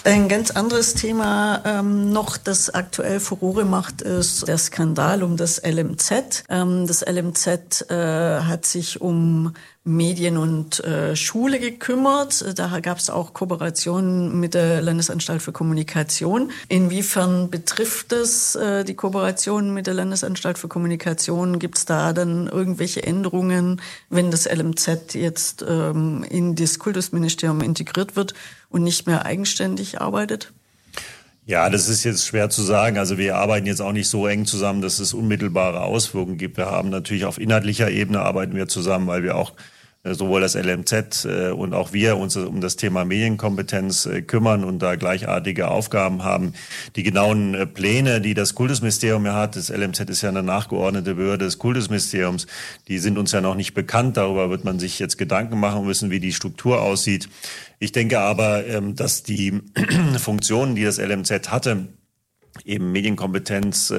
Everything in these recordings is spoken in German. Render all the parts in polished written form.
Ein ganz anderes Thema noch, das aktuell Furore macht, ist der Skandal um das LMZ. Das LMZ hat sich um Medien und Schule gekümmert. Da gab es auch Kooperationen mit der Landesanstalt für Kommunikation. Inwiefern betrifft es die Kooperation mit der Landesanstalt für Kommunikation? Gibt es da dann irgendwelche Änderungen, wenn das LMZ jetzt in das Kultusministerium integriert wird und nicht mehr eigenständig arbeitet? Ja, das ist jetzt schwer zu sagen. Also wir arbeiten jetzt auch nicht so eng zusammen, dass es unmittelbare Auswirkungen gibt. Wir haben natürlich auf inhaltlicher Ebene arbeiten wir zusammen, weil wir auch sowohl das LMZ und auch wir uns um das Thema Medienkompetenz kümmern und da gleichartige Aufgaben haben. Die genauen Pläne, die das Kultusministerium ja hat, das LMZ ist ja eine nachgeordnete Behörde des Kultusministeriums, die sind uns ja noch nicht bekannt. Darüber wird man sich jetzt Gedanken machen müssen, wie die Struktur aussieht. Ich denke aber, dass die Funktionen, die das LMZ hatte, eben Medienkompetenz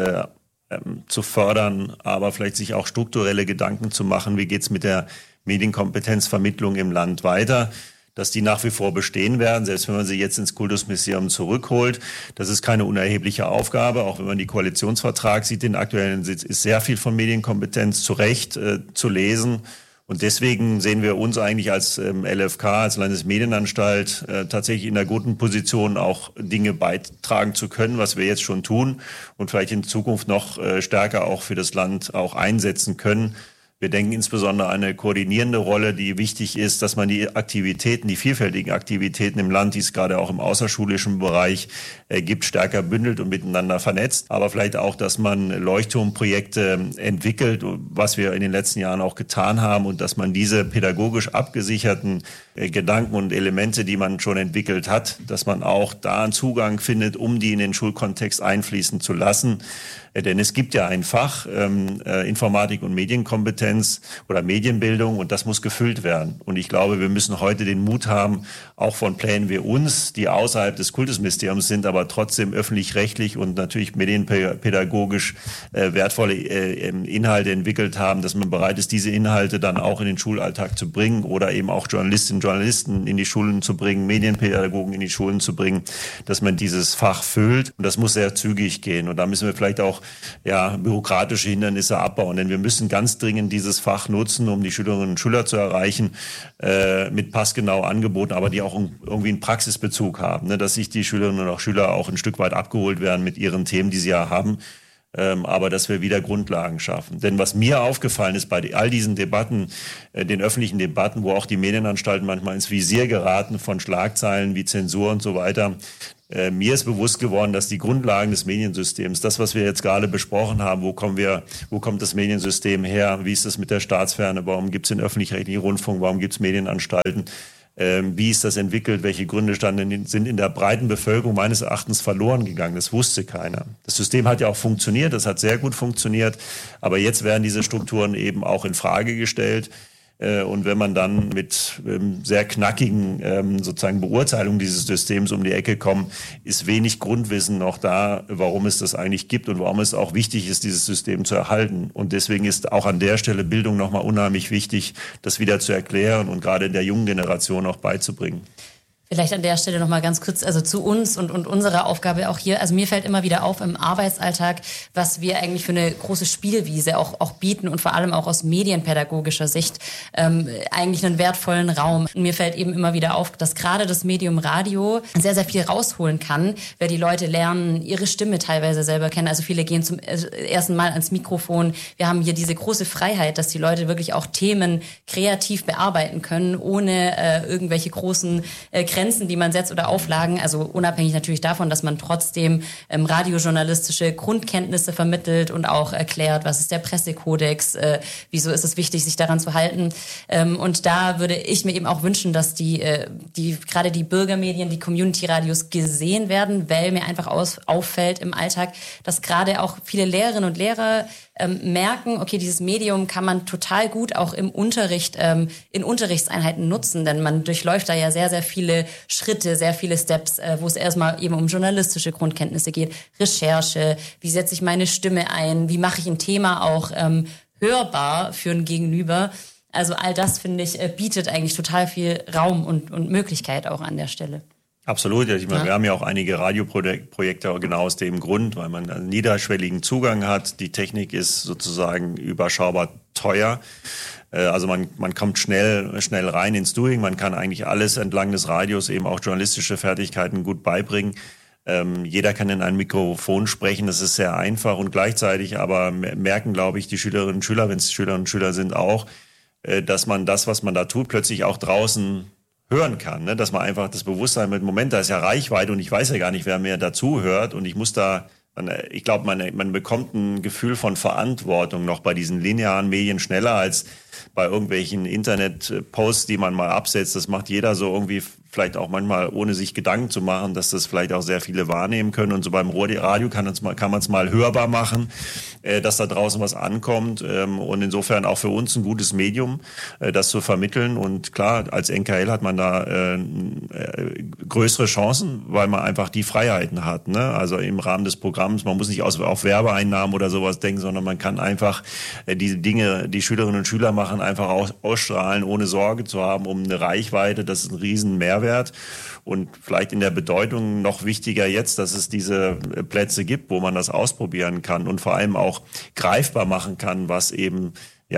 zu fördern, aber vielleicht sich auch strukturelle Gedanken zu machen, wie geht's mit der Medienkompetenzvermittlung im Land weiter, dass die nach wie vor bestehen werden, selbst wenn man sie jetzt ins Kultusministerium zurückholt. Das ist keine unerhebliche Aufgabe, auch wenn man die Koalitionsvertrag sieht, den aktuellen Sitz, ist sehr viel von Medienkompetenz zu Recht zu lesen. Und deswegen sehen wir uns eigentlich als LFK, als Landesmedienanstalt, tatsächlich in einer guten Position, auch Dinge beitragen zu können, was wir jetzt schon tun und vielleicht in Zukunft noch stärker auch für das Land auch einsetzen können. Wir denken insbesondere an eine koordinierende Rolle, die wichtig ist, dass man die Aktivitäten, die vielfältigen Aktivitäten im Land, die es gerade auch im außerschulischen Bereich gibt, stärker bündelt und miteinander vernetzt. Aber vielleicht auch, dass man Leuchtturmprojekte entwickelt, was wir in den letzten Jahren auch getan haben, und dass man diese pädagogisch abgesicherten Gedanken und Elemente, die man schon entwickelt hat, dass man auch da einen Zugang findet, um die in den Schulkontext einfließen zu lassen. Denn es gibt ja ein Fach, Informatik und Medienkompetenz oder Medienbildung, und das muss gefüllt werden. Und ich glaube, wir müssen heute den Mut haben, auch von Plänen wie uns, die außerhalb des Kultusministeriums sind, aber trotzdem öffentlich-rechtlich und natürlich medienpädagogisch wertvolle Inhalte entwickelt haben, dass man bereit ist, diese Inhalte dann auch in den Schulalltag zu bringen oder eben auch Journalistinnen und Journalisten in die Schulen zu bringen, Medienpädagogen in die Schulen zu bringen, dass man dieses Fach füllt. Und das muss sehr zügig gehen. Und da müssen wir vielleicht auch bürokratische Hindernisse abbauen. Denn wir müssen ganz dringend dieses Fach nutzen, um die Schülerinnen und Schüler zu erreichen, mit passgenau Angeboten, aber die auch irgendwie einen Praxisbezug haben, ne? Dass sich die Schülerinnen und auch Schüler auch ein Stück weit abgeholt werden mit ihren Themen, die sie ja haben. Aber dass wir wieder Grundlagen schaffen. Denn was mir aufgefallen ist bei all diesen Debatten, den öffentlichen Debatten, wo auch die Medienanstalten manchmal ins Visier geraten von Schlagzeilen wie Zensur und so weiter, mir ist bewusst geworden, dass die Grundlagen des Mediensystems, das, was wir jetzt gerade besprochen haben, wo kommt das Mediensystem her, wie ist es mit der Staatsferne, warum gibt es den öffentlich-rechtlichen Rundfunk, warum gibt es Medienanstalten, wie ist das entwickelt, welche Gründe sind in der breiten Bevölkerung meines Erachtens verloren gegangen. Das wusste keiner. Das System hat ja auch funktioniert, das hat sehr gut funktioniert, aber jetzt werden diese Strukturen eben auch in Frage gestellt. Und wenn man dann mit sehr knackigen sozusagen Beurteilungen dieses Systems um die Ecke kommt, ist wenig Grundwissen noch da, warum es das eigentlich gibt und warum es auch wichtig ist, dieses System zu erhalten. Und deswegen ist auch an der Stelle Bildung nochmal unheimlich wichtig, das wieder zu erklären und gerade der jungen Generation auch beizubringen. Vielleicht an der Stelle noch mal ganz kurz, also zu uns und unserer Aufgabe auch hier. Also mir fällt immer wieder auf im Arbeitsalltag, was wir eigentlich für eine große Spielwiese auch bieten und vor allem auch aus medienpädagogischer Sicht eigentlich einen wertvollen Raum. Und mir fällt eben immer wieder auf, dass gerade das Medium Radio sehr, sehr viel rausholen kann, weil die Leute lernen, ihre Stimme teilweise selber kennen. Also viele gehen zum ersten Mal ans Mikrofon. Wir haben hier diese große Freiheit, dass die Leute wirklich auch Themen kreativ bearbeiten können, ohne irgendwelche großen Grenzen, die man setzt oder Auflagen, also unabhängig natürlich davon, dass man trotzdem radiojournalistische Grundkenntnisse vermittelt und auch erklärt, was ist der Pressekodex, wieso ist es wichtig, sich daran zu halten. Und da würde ich mir eben auch wünschen, dass gerade die Bürgermedien, die Community-Radios gesehen werden, weil mir einfach auffällt im Alltag, dass gerade auch viele Lehrerinnen und Lehrer merken, okay, dieses Medium kann man total gut auch im Unterricht, in Unterrichtseinheiten nutzen, denn man durchläuft da ja sehr, sehr viele Schritte, sehr viele Steps, wo es erstmal eben um journalistische Grundkenntnisse geht, Recherche, wie setze ich meine Stimme ein, wie mache ich ein Thema auch hörbar für ein Gegenüber. Also all das, finde ich, bietet eigentlich total viel Raum und Möglichkeit auch an der Stelle. Absolut. Ich meine, wir haben ja auch einige Radioprojekte genau aus dem Grund, weil man einen niederschwelligen Zugang hat. Die Technik ist sozusagen überschaubar teuer. Also man kommt schnell rein ins Doing. Man kann eigentlich alles entlang des Radios, eben auch journalistische Fertigkeiten gut beibringen. Jeder kann in ein Mikrofon sprechen. Das ist sehr einfach und gleichzeitig aber merken, glaube ich, die Schülerinnen und Schüler, wenn es Schülerinnen und Schüler sind, auch, dass man das, was man da tut, plötzlich auch draußen hören kann, ne? Dass man einfach das Bewusstsein mit, Moment, da ist ja Reichweite und ich weiß ja gar nicht, wer mir dazu hört und ich muss da, ich glaube, man bekommt ein Gefühl von Verantwortung noch bei diesen linearen Medien schneller als bei irgendwelchen Internet-Posts, die man mal absetzt. Das macht jeder so irgendwie vielleicht auch manchmal, ohne sich Gedanken zu machen, dass das vielleicht auch sehr viele wahrnehmen können. Und so beim Radio kann man es mal hörbar machen, dass da draußen was ankommt. Und insofern auch für uns ein gutes Medium, das zu vermitteln. Und klar, als NKL hat man da größere Chancen, weil man einfach die Freiheiten hat, ne? Also im Rahmen des Programms, man muss nicht auf Werbeeinnahmen oder sowas denken, sondern man kann einfach diese Dinge, die Schülerinnen und Schüler machen, einfach ausstrahlen, ohne Sorge zu haben um eine Reichweite. Das ist ein riesen Mehrwert und vielleicht in der Bedeutung noch wichtiger jetzt, dass es diese Plätze gibt, wo man das ausprobieren kann und vor allem auch greifbar machen kann, was eben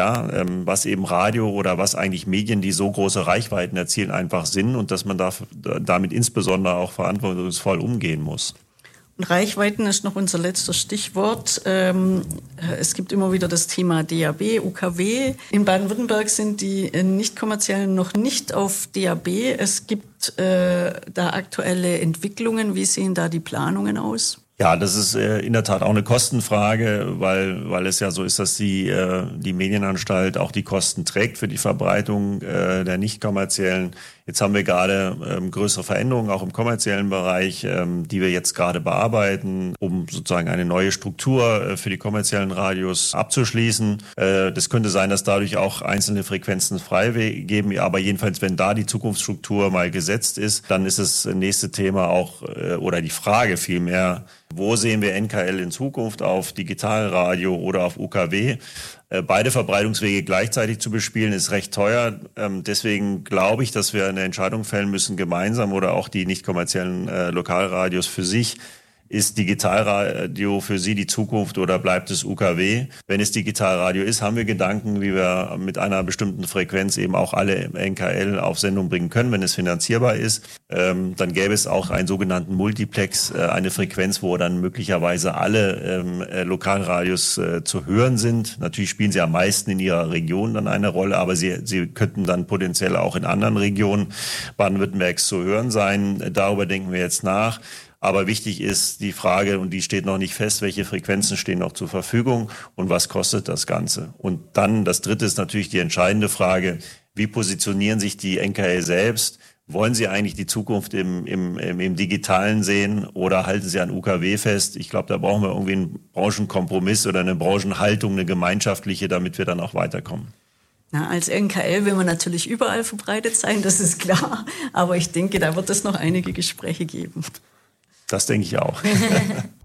Radio oder was eigentlich Medien, die so große Reichweiten erzielen, einfach sind und dass man damit insbesondere auch verantwortungsvoll umgehen muss. Reichweiten ist noch unser letztes Stichwort. Es gibt immer wieder das Thema DAB, UKW. In Baden-Württemberg sind die nicht-kommerziellen noch nicht auf DAB. Es gibt da aktuelle Entwicklungen. Wie sehen da die Planungen aus? Ja, das ist in der Tat auch eine Kostenfrage, weil es ja so ist, dass die Medienanstalt auch die Kosten trägt für die Verbreitung der nicht-kommerziellen. Jetzt haben wir gerade größere Veränderungen auch im kommerziellen Bereich, die wir jetzt gerade bearbeiten, um sozusagen eine neue Struktur für die kommerziellen Radios abzuschließen. Das könnte sein, dass dadurch auch einzelne Frequenzen frei geben, aber jedenfalls, wenn da die Zukunftsstruktur mal gesetzt ist, dann ist das nächste Thema auch, oder die Frage vielmehr, wo sehen wir NKL in Zukunft, auf Digitalradio oder auf UKW? Beide Verbreitungswege gleichzeitig zu bespielen, ist recht teuer. Deswegen glaube ich, dass wir eine Entscheidung fällen müssen, gemeinsam oder auch die nicht kommerziellen Lokalradios für sich. Ist Digitalradio für Sie die Zukunft oder bleibt es UKW? Wenn es Digitalradio ist, haben wir Gedanken, wie wir mit einer bestimmten Frequenz eben auch alle NKL auf Sendung bringen können, wenn es finanzierbar ist. Dann gäbe es auch einen sogenannten Multiplex, eine Frequenz, wo dann möglicherweise alle Lokalradios zu hören sind. Natürlich spielen sie am meisten in ihrer Region dann eine Rolle, aber sie könnten dann potenziell auch in anderen Regionen Baden-Württembergs zu hören sein. Darüber denken wir jetzt nach. Aber wichtig ist die Frage, und die steht noch nicht fest, welche Frequenzen stehen noch zur Verfügung und was kostet das Ganze? Und dann, das Dritte ist natürlich die entscheidende Frage, wie positionieren sich die NKL selbst? Wollen sie eigentlich die Zukunft im Digitalen sehen oder halten sie an UKW fest? Ich glaube, da brauchen wir irgendwie einen Branchenkompromiss oder eine Branchenhaltung, eine gemeinschaftliche, damit wir dann auch weiterkommen. Na, als NKL will man natürlich überall verbreitet sein, das ist klar. Aber ich denke, da wird es noch einige Gespräche geben. Das denke ich auch.